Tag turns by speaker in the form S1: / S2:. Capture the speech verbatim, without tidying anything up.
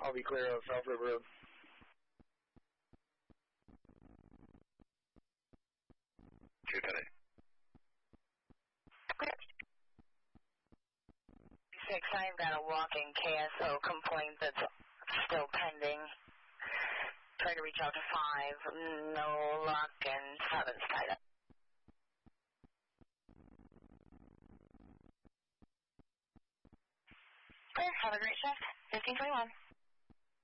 S1: I'll be clear of Elk River Road.
S2: two ten eight.
S3: Six, I've got a walking K S O complaint that's still pending. Try to reach out to five, no luck, and seven's tied up. Okay, have a great shift. fifteen twenty-one.